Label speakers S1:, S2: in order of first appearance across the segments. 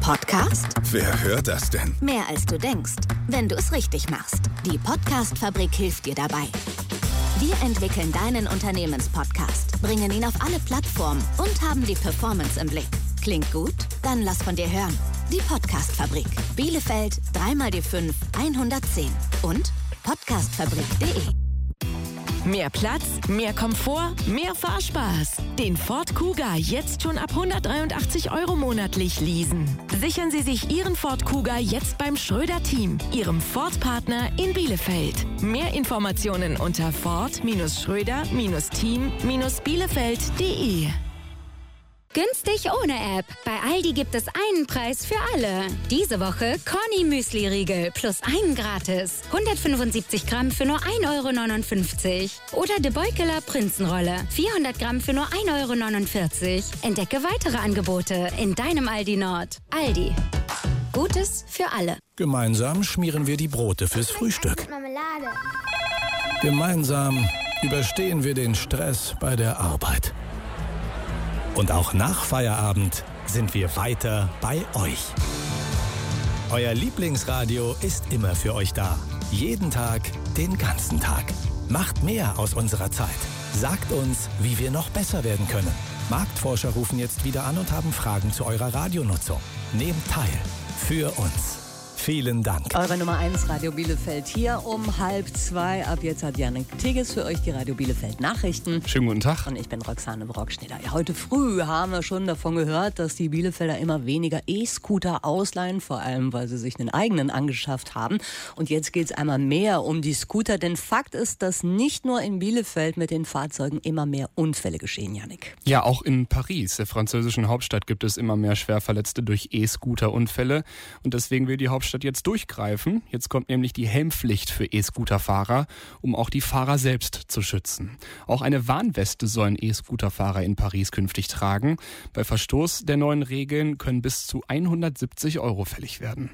S1: Podcast?
S2: Wer hört das denn?
S1: Mehr als du denkst, wenn du es richtig machst. Die Podcast-Fabrik hilft dir dabei. Wir entwickeln deinen Unternehmenspodcast, bringen ihn auf alle Plattformen und haben die Performance im Blick. Klingt gut? Dann lass von dir hören. Die Podcast-Fabrik. Bielefeld 3x5 110 und podcastfabrik.de.
S3: Mehr Platz, mehr Komfort, mehr Fahrspaß. Den Ford Kuga jetzt schon ab 183 € monatlich leasen. Sichern Sie sich Ihren Ford Kuga jetzt beim Schröder-Team, Ihrem Ford-Partner in Bielefeld. Mehr Informationen unter ford-schröder-team-bielefeld.de.
S4: Günstig ohne App. Bei Aldi gibt es einen Preis für alle. Diese Woche Corny Müsli-Riegel plus einen gratis. 175 Gramm für nur 1,59 €. Oder De Beukeler Prinzenrolle. 400 Gramm für nur 1,49 €. Entdecke weitere Angebote in deinem Aldi Nord. Aldi. Gutes für alle.
S5: Gemeinsam schmieren wir die Brote fürs Frühstück. Gemeinsam überstehen wir den Stress bei der Arbeit. Und auch nach Feierabend sind wir weiter bei euch. Euer Lieblingsradio ist immer für euch da. Jeden Tag, den ganzen Tag. Macht mehr aus unserer Zeit. Sagt uns, wie wir noch besser werden können. Marktforscher rufen jetzt wieder an und haben Fragen zu eurer Radionutzung. Nehmt teil. Für uns. Vielen Dank.
S6: Eure Nummer 1 Radio Bielefeld hier um 1:30. Ab jetzt hat Janik Tigges für euch die Radio Bielefeld Nachrichten.
S7: Schönen guten Tag.
S6: Und ich bin Roxane Brockschneider. Ja, heute früh haben wir schon davon gehört, dass die Bielefelder immer weniger E-Scooter ausleihen, vor allem weil sie sich einen eigenen angeschafft haben. Und jetzt geht es einmal mehr um die Scooter, denn Fakt ist, dass nicht nur in Bielefeld mit den Fahrzeugen immer mehr Unfälle geschehen, Janik.
S7: Ja, auch in Paris, der französischen Hauptstadt, gibt es immer mehr Schwerverletzte durch E-Scooter-Unfälle. Und deswegen will die Hauptstadt jetzt durchgreifen. Jetzt kommt nämlich die Helmpflicht für E-Scooter-Fahrer, um auch die Fahrer selbst zu schützen. Auch eine Warnweste sollen E-Scooter-Fahrer in Paris künftig tragen. Bei Verstoß der neuen Regeln können bis zu 170 € fällig werden.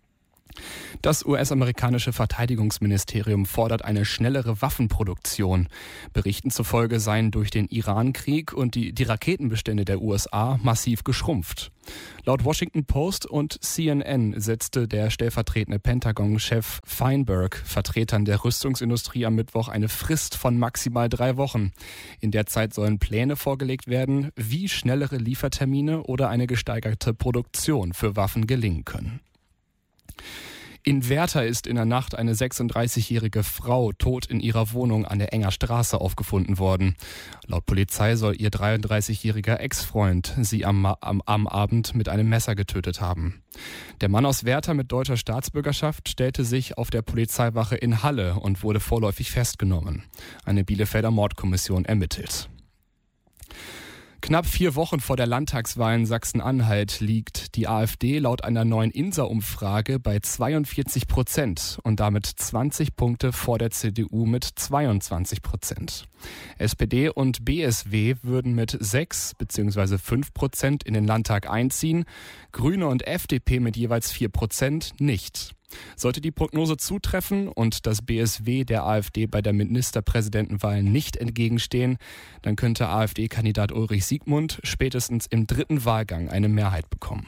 S7: Das US-amerikanische Verteidigungsministerium fordert eine schnellere Waffenproduktion. Berichten zufolge seien durch den Iran-Krieg und die Raketenbestände der USA massiv geschrumpft. Laut Washington Post und CNN setzte der stellvertretende Pentagon-Chef Feinberg Vertretern der Rüstungsindustrie am Mittwoch eine Frist von maximal 3 Wochen. In der Zeit sollen Pläne vorgelegt werden, wie schnellere Liefertermine oder eine gesteigerte Produktion für Waffen gelingen können. In Werther ist in der Nacht eine 36-jährige Frau tot in ihrer Wohnung an der Enger Straße aufgefunden worden. Laut Polizei soll ihr 33-jähriger Ex-Freund sie am Abend mit einem Messer getötet haben. Der Mann aus Werther mit deutscher Staatsbürgerschaft stellte sich auf der Polizeiwache in Halle und wurde vorläufig festgenommen. Eine Bielefelder Mordkommission ermittelt. Knapp 4 Wochen vor der Landtagswahl in Sachsen-Anhalt liegt die AfD laut einer neuen INSA-Umfrage bei 42% und damit 20 Punkte vor der CDU mit 22%. SPD und BSW würden mit 6 bzw. 5% in den Landtag einziehen, Grüne und FDP mit jeweils 4% nicht. Sollte die Prognose zutreffen und das BSW der AfD bei der Ministerpräsidentenwahl nicht entgegenstehen, dann könnte AfD-Kandidat Ulrich Siegmund spätestens im 3. Wahlgang eine Mehrheit bekommen.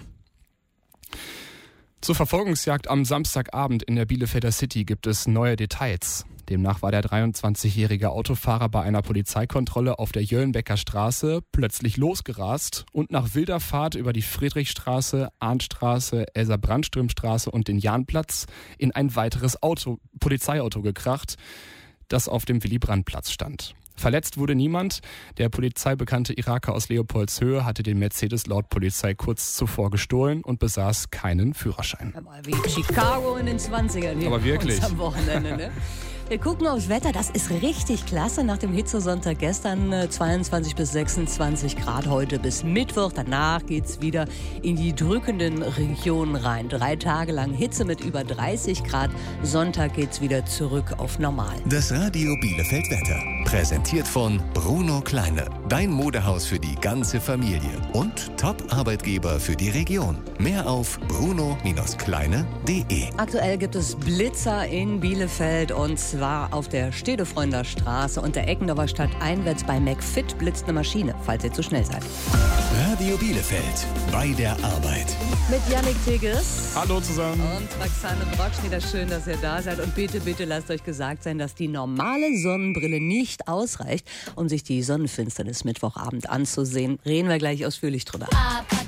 S7: Zur Verfolgungsjagd am Samstagabend in der Bielefelder City gibt es neue Details. Demnach war der 23-jährige Autofahrer bei einer Polizeikontrolle auf der Jöllenbecker Straße plötzlich losgerast und nach wilder Fahrt über die Friedrichstraße, Arndtstraße, Elsa-Brandström-Straße und den Jahnplatz in ein weiteres Polizeiauto gekracht, das auf dem Willy-Brandt-Platz stand. Verletzt wurde niemand. Der polizeibekannte Iraker aus Leopoldshöhe hatte den Mercedes laut Polizei kurz zuvor gestohlen und besaß keinen Führerschein.
S6: Wie Chicago in den 20ern hier.
S7: Aber wirklich.
S6: Am Wochenende, ne? Wir gucken aufs Wetter, das ist richtig klasse. Nach dem Hitzesonntag gestern 22 bis 26 Grad, heute bis Mittwoch. Danach geht's wieder in die drückenden Regionen rein. 3 Tage lang Hitze mit über 30 Grad. Sonntag geht's wieder zurück auf normal.
S2: Das Radio Bielefeld Wetter. Präsentiert von Bruno Kleine. dein Modehaus für die ganze Familie und Top-Arbeitgeber für die Region. Mehr auf bruno-kleine.de.
S6: Aktuell gibt es Blitzer in Bielefeld und zwar auf der Stedefreunder Straße und der Eckendorfer Stadt einwärts bei McFit blitzt eine Maschine, falls ihr zu schnell seid.
S2: Radio Bielefeld, bei der Arbeit.
S6: Mit Yannick Tigges.
S7: Hallo zusammen.
S6: Und Roxane Brockschneider, schön, dass ihr da seid. Und bitte, bitte lasst euch gesagt sein, dass die normale Sonnenbrille nicht ausreicht, um sich die Sonnenfinsternis Mittwochabend anzusehen. Reden wir gleich ausführlich drüber.